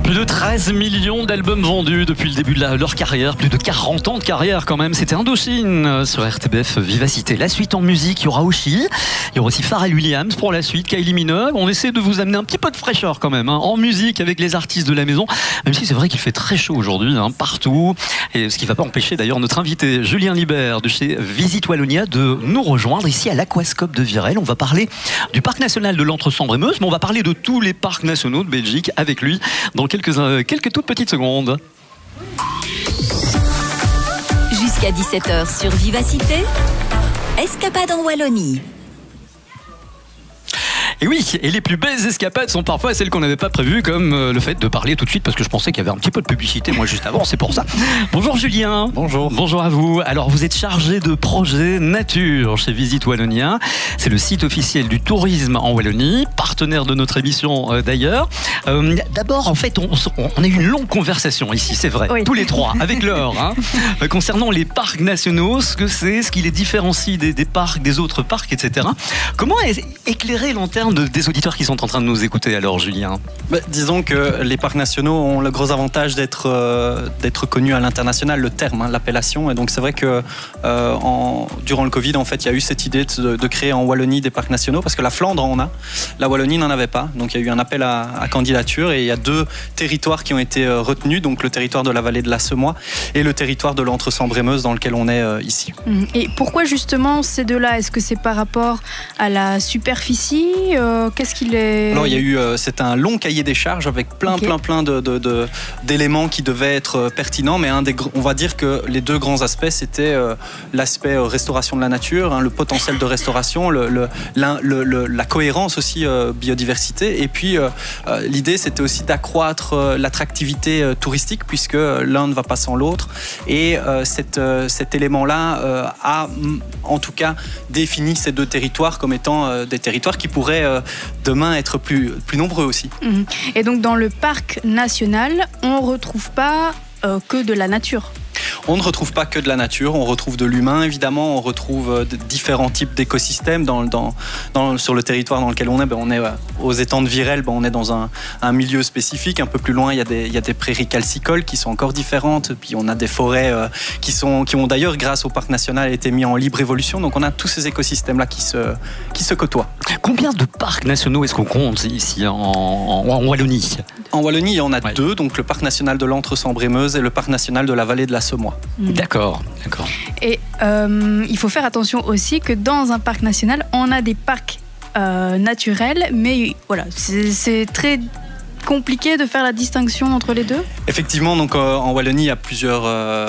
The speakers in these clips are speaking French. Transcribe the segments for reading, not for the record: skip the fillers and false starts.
Plus de 13 millions d'albums vendus depuis le début de leur carrière, plus de 40 ans de carrière quand même. C'était Indochine sur RTBF Vivacité. La suite en musique, il y aura Oshi, il y aura aussi Pharrell Williams pour la suite, Kylie Minogue. On essaie de vous amener un petit peu de fraîcheur quand même, en musique avec les artistes de la maison. Même si c'est vrai qu'il fait très chaud aujourd'hui, partout. Et ce qui ne va pas empêcher d'ailleurs notre invité Julien Libert de chez Visit Wallonia de nous rejoindre ici à l'Aquascope de Virel. On va parler du parc national de l'Entre-Sambre-et-Meuse, mais on va parler de tous les parcs nationaux de Belgique avec lui dans quelques toutes petites secondes. Jusqu'à 17h sur Vivacité, Escapade en Wallonie. Et oui, et les plus belles escapades sont parfois celles qu'on n'avait pas prévues, comme le fait de parler tout de suite, parce que je pensais qu'il y avait un petit peu de publicité, moi, juste avant, c'est pour ça. Bonjour Julien. Bonjour. Bonjour à vous. Alors, vous êtes chargé de projet nature chez Visit Wallonia. C'est le site officiel du tourisme en Wallonie, partenaire de notre émission d'ailleurs. D'abord, en fait, on a eu une longue conversation ici, c'est vrai, oui. Tous les trois, avec Laure, concernant les parcs nationaux, ce que c'est, ce qui les différencie des parcs, des autres parcs, etc. Comment éclairer lanterne des auditeurs qui sont en train de nous écouter alors, Julien? Disons que les parcs nationaux ont le gros avantage d'être connus à l'international, le terme, l'appellation. Et donc c'est vrai que durant le Covid, en fait, il y a eu cette idée de créer en Wallonie des parcs nationaux, parce que la Flandre en a, la Wallonie n'en avait pas. Donc il y a eu un appel à candidature et il y a deux territoires qui ont été retenus, donc le territoire de la vallée de la Semois et le territoire de l'Entre-Sambre-et-Meuse dans lequel on est ici. Et pourquoi justement ces deux-là? Est-ce que c'est par rapport à la superficie? Qu'est-ce qu'il est... Alors il y a eu, c'est un long cahier des charges avec plein d'éléments qui devaient être pertinents, mais on va dire que les deux grands aspects, c'était l'aspect restauration de la nature, le potentiel de restauration, la cohérence aussi biodiversité, et puis l'idée c'était aussi d'accroître l'attractivité touristique, puisque l'un ne va pas sans l'autre, et cet élément-là a en tout cas défini ces deux territoires comme étant des territoires qui pourraient demain être plus nombreux aussi. Et donc dans le parc national, on ne retrouve pas que de la nature? On ne retrouve pas que de la nature, on retrouve de l'humain évidemment, on retrouve différents types d'écosystèmes sur le territoire dans lequel on est. On est aux étangs de Virel, on est dans un milieu spécifique. Un peu plus loin, il y a des prairies calcicoles qui sont encore différentes. Puis on a des forêts qui ont d'ailleurs, grâce au parc national, été mis en libre évolution. Donc on a tous ces écosystèmes-là qui se côtoient. Combien de parcs nationaux est-ce qu'on compte ici en Wallonie? En Wallonie, il y en a deux, donc le parc national de l'Entre-Sambre-et-Meuse et le parc national de la vallée de la Semois. D'accord. Et il faut faire attention aussi que dans un parc national, on a des parcs naturels, mais voilà, c'est très compliqué de faire la distinction entre les deux? Effectivement, donc en Wallonie, il y a plusieurs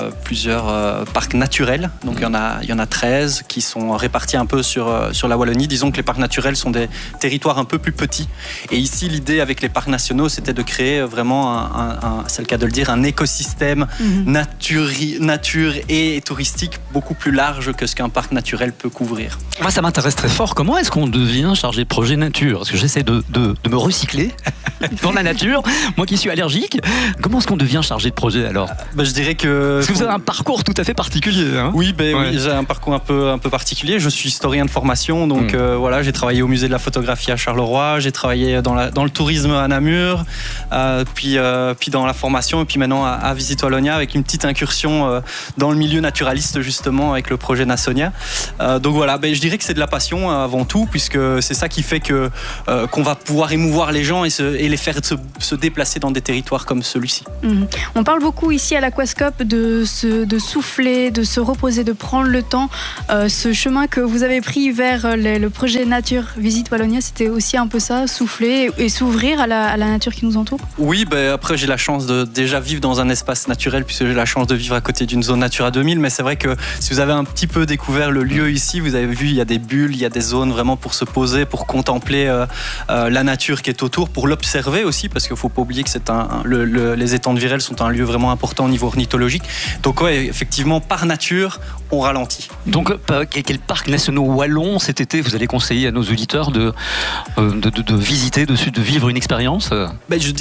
parcs naturels. Donc il y en a 13 qui sont répartis un peu sur la Wallonie. Disons que les parcs naturels sont des territoires un peu plus petits. Et ici, l'idée avec les parcs nationaux, c'était de créer vraiment c'est le cas de le dire, un écosystème nature et touristique beaucoup plus large que ce qu'un parc naturel peut couvrir. Moi, ça m'intéresse très fort. Comment est-ce qu'on devient chargé de projet nature? Parce que j'essaie de me recycler dans la nature, moi qui suis allergique. Comment est-ce qu'on devient chargé de projet alors? Je dirais que... Parce que vous avez un parcours tout à fait particulier. Oui, j'ai un parcours un peu particulier. Je suis historien de formation, donc j'ai travaillé au musée de la photographie à Charleroi, j'ai travaillé dans le tourisme à Namur, puis dans la formation, et puis maintenant à Visit Wallonia avec une petite incursion dans le milieu naturaliste justement avec le projet Nasonia. Donc voilà, je dirais que c'est de la passion avant tout, puisque c'est ça qui fait qu'on va pouvoir émouvoir les gens et les faire se déplacer dans des territoires comme celui-ci. On parle beaucoup ici à l'Aquascope de souffler, de se reposer, de prendre le temps. Ce chemin que vous avez pris vers le projet Nature Visit Wallonia, c'était aussi un peu ça, souffler et s'ouvrir à la nature qui nous entoure? Oui, après j'ai la chance de déjà vivre dans un espace naturel, puisque j'ai la chance de vivre à côté d'une zone Natura 2000, mais c'est vrai que si vous avez un petit peu découvert le lieu ici, vous avez vu, il y a des bulles, il y a des zones vraiment pour se poser, pour contempler la nature qui est autour, pour l'observer aussi, parce qu'il ne faut pas oublier que les étangs de Virel sont un lieu vraiment important au niveau ornithologique. Donc effectivement, par nature, on ralentit. Donc quel parc national wallon cet été vous allez conseiller à nos auditeurs de visiter, de vivre une expérience? Je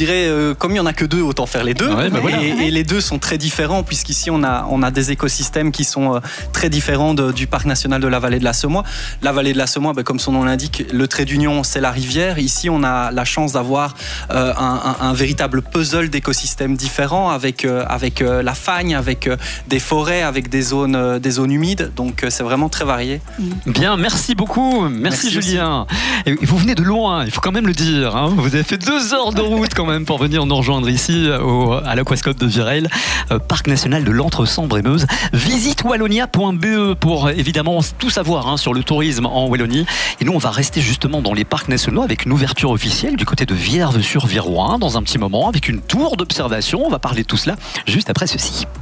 dirais, comme il n'y en a que deux, autant faire les deux. Ouais, bah voilà. Et les deux sont très différents, puisqu'ici on a des écosystèmes qui sont très différents du parc national de la vallée de la Semois. La vallée de la Semois, comme son nom l'indique, le trait d'union, c'est la rivière. Ici, on a la chance d'avoir un véritable puzzle d'écosystèmes différents, avec la fagne, avec des forêts, avec des zones humides. Donc c'est vraiment très varié. Bien, merci beaucoup. Merci Julien. Et vous venez de loin, il faut quand même le dire. Hein. Vous avez fait 2 heures de route quand même pour venir nous rejoindre ici à l'Aquascope de Virel, parc national de l'Entre-Sambre-et-Meuse. Visite wallonia.be pour évidemment tout savoir sur le tourisme en Wallonie. Et nous, on va rester justement dans les parcs nationaux avec une ouverture officielle du côté de Vierve-sur-Viroin dans un petit moment avec une tour d'observation. On va parler de tout cela juste après ceci.